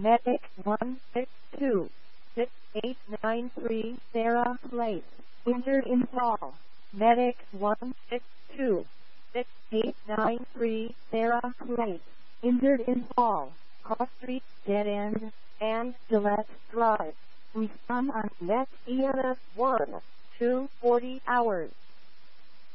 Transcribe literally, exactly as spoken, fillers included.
Medic one six two six eight nine three Sarah Place, injured in fall. Medic one six two six eight nine three Sarah Place, injured in fall. Cross Street, Dead End, and Gillette Drive. Respond on next E M S one, two forty hours.